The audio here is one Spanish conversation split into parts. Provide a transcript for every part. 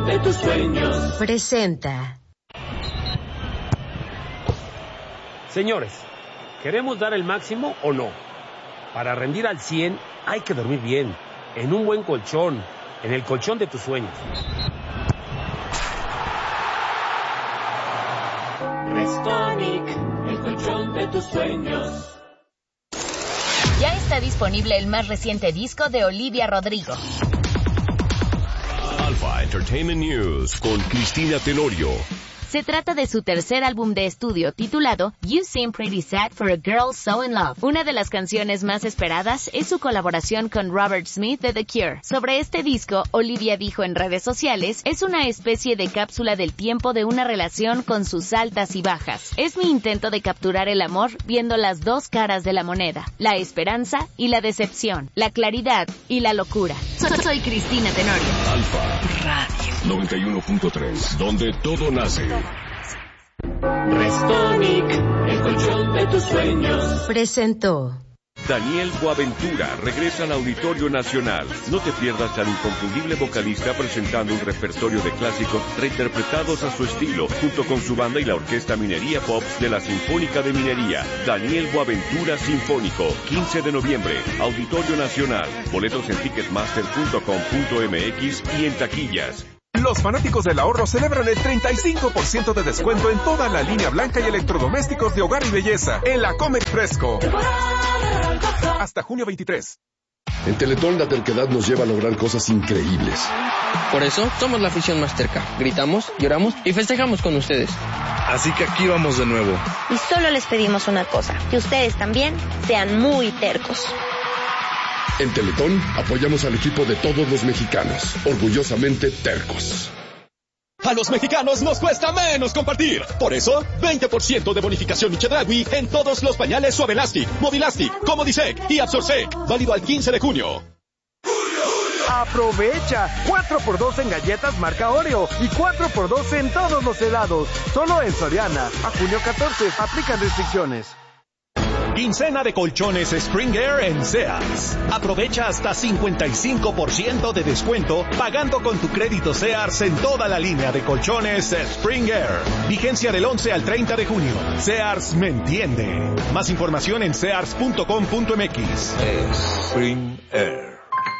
colchón de tus sueños presenta. Señores, ¿queremos dar el máximo o no? Para rendir al 100 hay que dormir bien, en un buen colchón, en el colchón de tus sueños. Restonic, el colchón de tus sueños. Ya está disponible el más reciente disco de Olivia Rodrigo. Alpha Entertainment News con Cristina Tenorio. Se trata de su tercer álbum de estudio titulado You Seem Pretty Sad for a Girl So in Love. Una de las canciones más esperadas es su colaboración con Robert Smith de The Cure. Sobre este disco, Olivia dijo en redes sociales, es una especie de cápsula del tiempo de una relación con sus altas y bajas. Es mi intento de capturar el amor viendo las dos caras de la moneda, la esperanza y la decepción, la claridad y la locura. Soy Cristina Tenorio. Alfa Radio 91.3, donde todo nace. Restonic, el colchón de tus sueños Presentó. Daniel Boaventura regresa al Auditorio Nacional. No te pierdas al inconfundible vocalista presentando un repertorio de clásicos reinterpretados a su estilo, junto con su banda y la Orquesta Minería Pop de la Sinfónica de Minería. Daniel Boaventura Sinfónico, 15 de noviembre, Auditorio Nacional. Boletos en ticketmaster.com.mx y en taquillas. Los fanáticos del ahorro celebran el 35% de descuento en toda la línea blanca y electrodomésticos de hogar y belleza en la Comer Fresco. Hasta junio 23. En Teletón la terquedad nos lleva a lograr cosas increíbles. Por eso somos la afición más terca. Gritamos, lloramos y festejamos con ustedes. Así que aquí vamos de nuevo. Y solo les pedimos una cosa, que ustedes también sean muy tercos. En Teletón apoyamos al equipo de todos los mexicanos, orgullosamente tercos. A los mexicanos nos cuesta menos compartir. Por eso, 20% de bonificación y Chedraui en todos los pañales Suavelastic, Movilastic, Comodisec y Absorsec. Válido al 15 de junio. Aprovecha 4x2 en galletas marca Oreo y 4x2 en todos los helados. Solo en Soriana. A junio 14. Aplican restricciones. Quincena de colchones Spring Air en Sears. Aprovecha hasta 55% de descuento pagando con tu crédito Sears en toda la línea de colchones Spring Air. Vigencia del 11 al 30 de junio. Sears me entiende. Más información en sears.com.mx. Spring Air.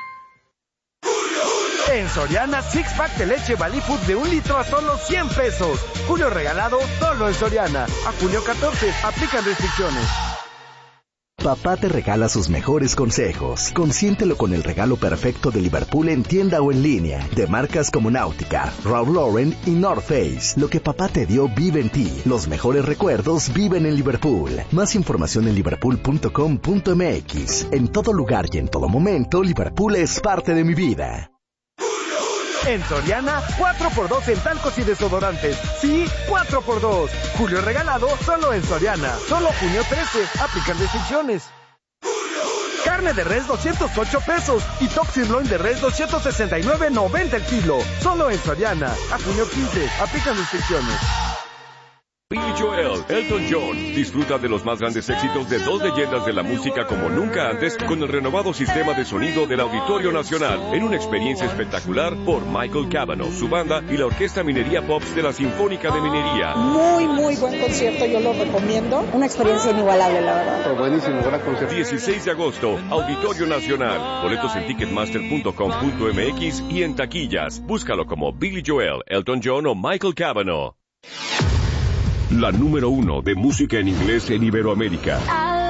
En Soriana, six pack de leche Valley Food de 1 litro a solo 100 pesos. Julio regalado solo en Soriana. A junio 14. Aplican restricciones. Papá te regala sus mejores consejos. Consiéntelo con el regalo perfecto de Liverpool en tienda o en línea. De marcas como Náutica, Ralph Lauren y North Face. Lo que papá te dio vive en ti. Los mejores recuerdos viven en Liverpool. Más información en liverpool.com.mx. En todo lugar y en todo momento, Liverpool es parte de mi vida. En Soriana, 4x2 en talcos y desodorantes. Sí, 4x2. Julio regalado solo en Soriana. Solo junio 13. Aplican restricciones. Carne de res 208 pesos y top sirloin de res 269.90 el kilo. Solo en Soriana. A junio 15. Aplican restricciones. Billy Joel, Elton John. Disfruta de los más grandes éxitos de dos leyendas de la música como nunca antes con el renovado sistema de sonido del Auditorio Nacional en una experiencia espectacular por Michael Cavanaugh, su banda y la Orquesta Minería Pops de la Sinfónica de Minería. Muy buen concierto, yo lo recomiendo. Una experiencia inigualable, la verdad. Buenísimo, gran concierto. 16 de agosto, Auditorio Nacional. Boletos en ticketmaster.com.mx y en taquillas. Búscalo como Billy Joel, Elton John o Michael Cavanaugh. La número 1 de música en inglés en Iberoamérica.